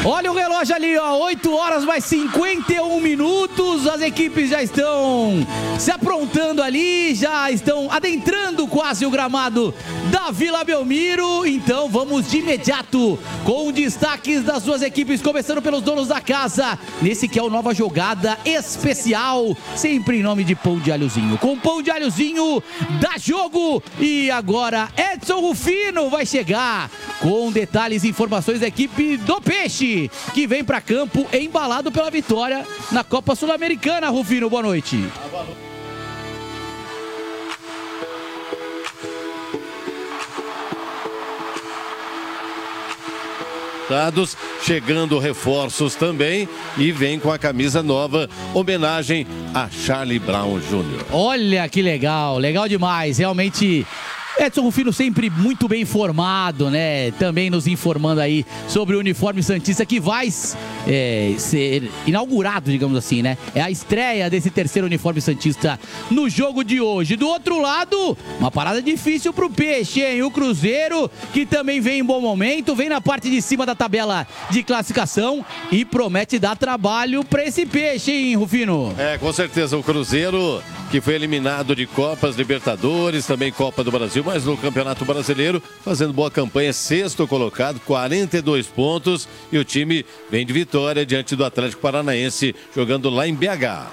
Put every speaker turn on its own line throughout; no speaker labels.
Olha o relógio ali, ó, 8 horas mais 51 minutos, as equipes já estão se aprontando ali, já estão adentrando quase o gramado da Vila Belmiro, então vamos de imediato com destaques das suas equipes, começando pelos donos da casa, nesse que é o Nova Jogada Especial, sempre em nome de Pão de Alhozinho, com Pão de Alhozinho dá jogo, e agora Edson Rufino vai chegar com detalhes e informações da equipe do Peixe, que vem para campo embalado pela vitória na Copa Sul-Americana. Rufino, boa noite.
Chegando reforços também e vem com a camisa nova, homenagem a Charlie Brown Jr.
Olha que legal, legal demais, realmente. Edson Rufino sempre muito bem informado, né? Também nos informando aí sobre o uniforme santista que vai ser inaugurado, digamos assim, né? É a estreia desse terceiro uniforme santista no jogo de hoje. Do outro lado, uma parada difícil pro Peixe, hein? O Cruzeiro, que também vem em bom momento, vem na parte de cima da tabela de classificação e promete dar trabalho pra esse Peixe, hein, Rufino?
Com certeza, o Cruzeiro, que foi eliminado de Copas Libertadores, também Copa do Brasil, mas no Campeonato Brasileiro, fazendo boa campanha, sexto colocado, 42 pontos, e o time vem de vitória diante do Atlético Paranaense, jogando lá em BH.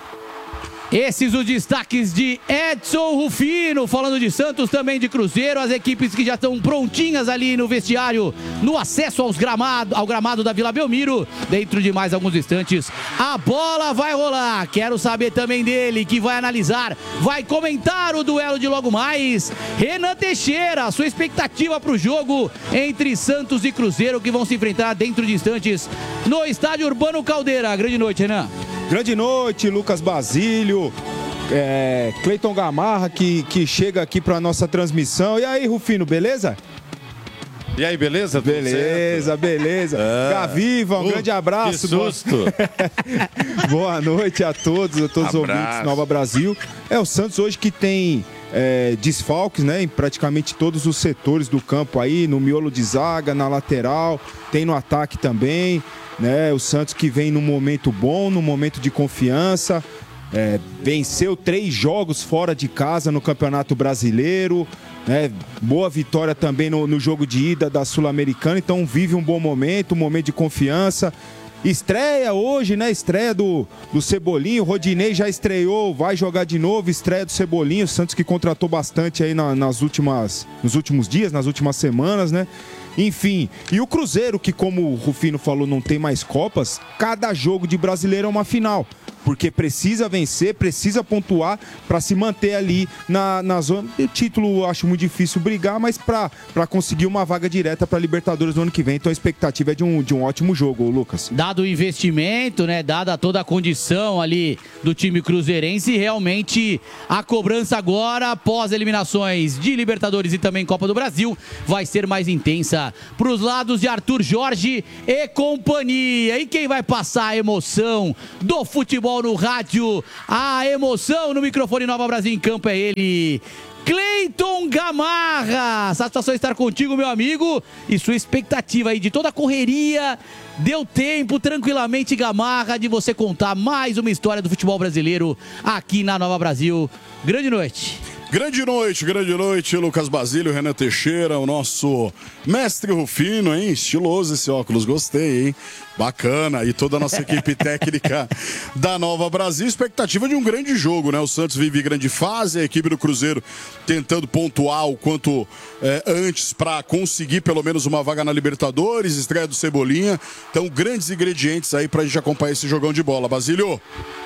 Esses os destaques de Edson Rufino, falando de Santos, também de Cruzeiro, as equipes que já estão prontinhas ali no vestiário, no acesso ao gramado da Vila Belmiro. Dentro de mais alguns instantes, a bola vai rolar. Quero saber também dele, que vai analisar, vai comentar o duelo de logo mais. Renan Teixeira, sua expectativa para o jogo entre Santos e Cruzeiro, que vão se enfrentar dentro de instantes no Estádio Urbano Caldeira. Grande noite, Renan.
Grande noite, Lucas Basílio, Cleiton Gamarra, que chega aqui para nossa transmissão. E aí, Rufino, beleza?
E aí, beleza?
Beleza. Gaviva, um grande abraço.
Que susto.
Boa noite a todos os ouvintes do Nova Brasil. O Santos hoje que tem desfalques, né, em praticamente todos os setores do campo aí, no miolo de zaga, na lateral, tem no ataque também, né? O Santos que vem num momento bom, num momento de confiança, venceu 3 jogos fora de casa no Campeonato Brasileiro, né? Boa vitória também no jogo de ida da Sul-Americana, então vive um bom momento, um momento de confiança. Estreia hoje, né? Estreia do Cebolinha. O Rodinei já estreou, vai jogar de novo. Estreia do Cebolinha. O Santos que contratou bastante aí nos últimos dias, nas últimas semanas, né? Enfim, e o Cruzeiro, que como o Rufino falou, não tem mais Copas, cada jogo de Brasileiro é uma final. Porque precisa vencer, precisa pontuar para se manter ali na zona. O título eu acho muito difícil brigar, mas para conseguir uma vaga direta para Libertadores no ano que vem. Então a expectativa é de um ótimo jogo, Lucas.
Dado o investimento, né? Dada toda a condição ali do time cruzeirense, realmente a cobrança agora, após eliminações de Libertadores e também Copa do Brasil, vai ser mais intensa para os lados de Arthur Jorge e companhia. E quem vai passar a emoção do futebol no rádio, a emoção no microfone Nova Brasil em campo, é ele, Cleiton Gamarra. Satisfação estar contigo, meu amigo, e sua expectativa aí de toda a correria. Deu tempo, tranquilamente, Gamarra, de você contar mais uma história do futebol brasileiro aqui na Nova Brasil. Grande noite.
Grande noite, Lucas Basílio, Renan Teixeira, o nosso mestre Rufino, hein? Estiloso esse óculos, gostei, hein? Bacana, e toda a nossa equipe técnica da Nova Brasil. Expectativa de um grande jogo, né? O Santos vive grande fase, a equipe do Cruzeiro tentando pontuar o quanto antes para conseguir pelo menos uma vaga na Libertadores, estreia do Cebolinha. Então, grandes ingredientes aí pra gente acompanhar esse jogão de bola. Basílio.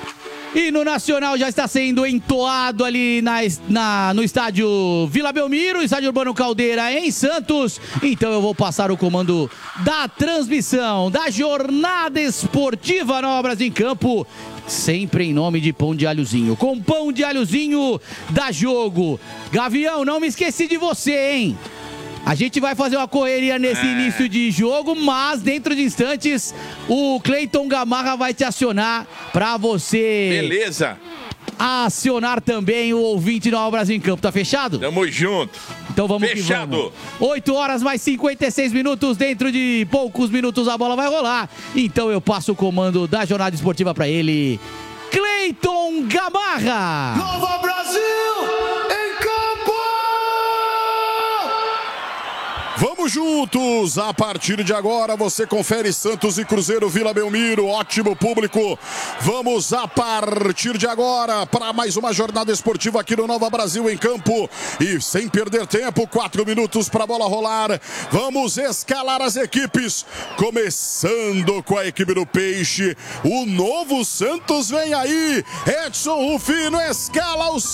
E no Nacional já está sendo entoado ali no estádio Vila Belmiro, estádio Urbano Caldeira em Santos. Então eu vou passar o comando da transmissão da jornada esportiva Nova Brasil em campo, sempre em nome de Pão de Alhozinho. Com Pão de Alhozinho dá jogo. Gavião, não me esqueci de você, hein? A gente vai fazer uma correria nesse início de jogo, mas dentro de instantes o Cleiton Gamarra vai te acionar para você...
Beleza.
Acionar também o ouvinte do Nova Brasil em campo. Tá fechado?
Tamo junto.
Então vamos
Fechado.
que vamos. 8 horas mais 56 minutos. Dentro de poucos minutos a bola vai rolar. Então eu passo o comando da jornada esportiva para ele, Cleiton Gamarra.
Nova Brasil em campo!
Vamos juntos! A partir de agora você confere Santos e Cruzeiro, Vila Belmiro, ótimo público. Vamos a partir de agora para mais uma jornada esportiva aqui no Nova Brasil em campo. E sem perder tempo, 4 minutos para a bola rolar. Vamos escalar as equipes, começando com a equipe do Peixe. O novo Santos vem aí. Edson Rufino escala o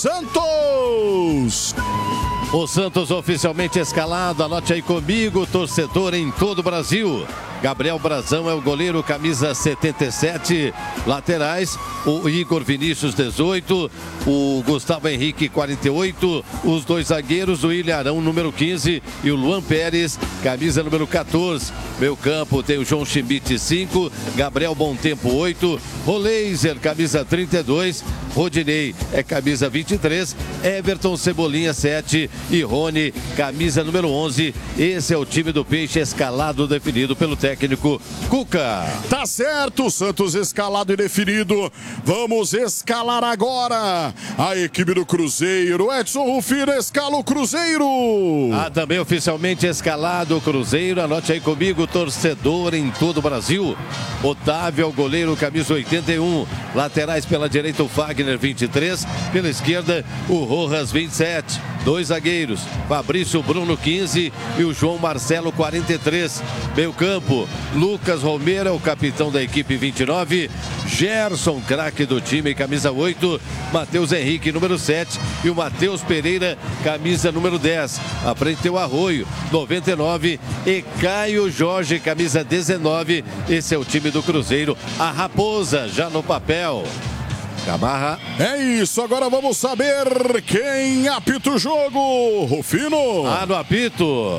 Santos.
O Santos oficialmente escalado, anote aí comigo, torcedor em todo o Brasil. Gabriel Brazão é o goleiro, camisa 77. Laterais, o Igor Vinícius, 18. O Gustavo Henrique, 48. Os dois zagueiros, o Ilharão, número 15. E o Luan Pérez, camisa número 14. Meio campo tem o João Schmidt, 5. Gabriel Bontempo, 8. Roleiser, camisa 32. Rodinei é camisa 23. Everton Cebolinha, 7. E Rony, camisa número 11. Esse é o time do Peixe escalado, definido pelo técnico Cuca.
Tá certo, Santos escalado e definido. Vamos escalar agora a equipe do Cruzeiro. Edson Rufino escala o Cruzeiro.
Também oficialmente escalado o Cruzeiro. Anote aí comigo, torcedor em todo o Brasil. Otávio é o goleiro, camisa 81. Laterais pela direita, o Fagner, 23. Pela esquerda, o Rojas, 27. Dois zagueiros, Fabrício Bruno, 15. E o João Marcelo, 43. Meio campo, Lucas Romero é o capitão da equipe, 29. Gerson, craque do time, camisa 8. Matheus Henrique, número 7. E o Matheus Pereira, camisa número 10. À frente tem o Arroio, 99. E Caio Jorge, camisa 19. Esse é o time do Cruzeiro. A Raposa já no papel. Gamarra.
É isso, agora vamos saber quem apita o jogo. Rufino.
No apito,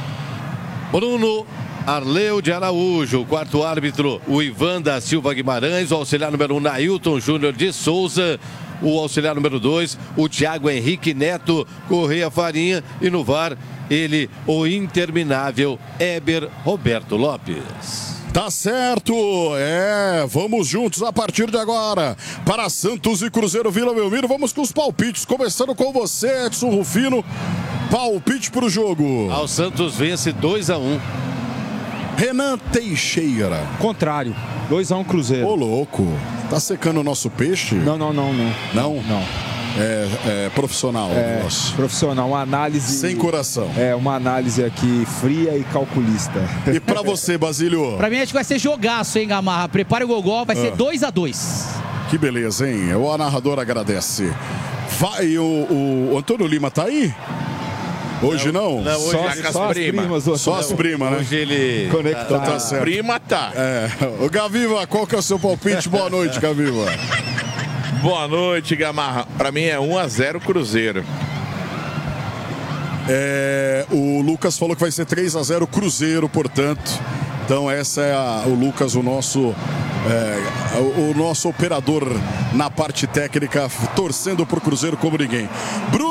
Bruno Arleu de Araújo. O quarto árbitro, o Ivan da Silva Guimarães. O auxiliar número 1, Nailton Júnior de Souza. O auxiliar número 2, o Thiago Henrique Neto Correia Farinha. E no VAR, ele, o interminável Éber Roberto Lopes.
Tá certo, vamos juntos a partir de agora para Santos e Cruzeiro, Vila Belmiro. Vamos com os palpites, começando com você, Edson Rufino. Palpite pro jogo.
O Santos vence 2-1.
Renan Teixeira.
Contrário, 2-1 Cruzeiro.
Ô, louco, tá secando o nosso peixe?
Não.
Não?
Não.
É profissional.
Profissional, uma análise...
Sem coração.
Uma análise aqui fria e calculista.
E pra você, Basílio?
Pra mim acho que vai ser jogaço, hein, Gamarra? Prepare o gogó, vai ser 2-2.
Que beleza, hein? O narrador agradece. Vai, o Antônio Lima tá aí? Hoje não?
Não, hoje tá com as primas.
Só as primas, né?
Hoje ele...
Conectado.
Tá certo.
Prima tá.
Ô, Gaviva, qual que é o seu palpite? Boa noite, Gaviva.
Boa noite, Gamarra. Pra mim é 1-0 Cruzeiro.
O Lucas falou que vai ser 3-0 Cruzeiro, portanto. Então essa é o Lucas, o nosso operador na parte técnica, torcendo por Cruzeiro como ninguém. Bruno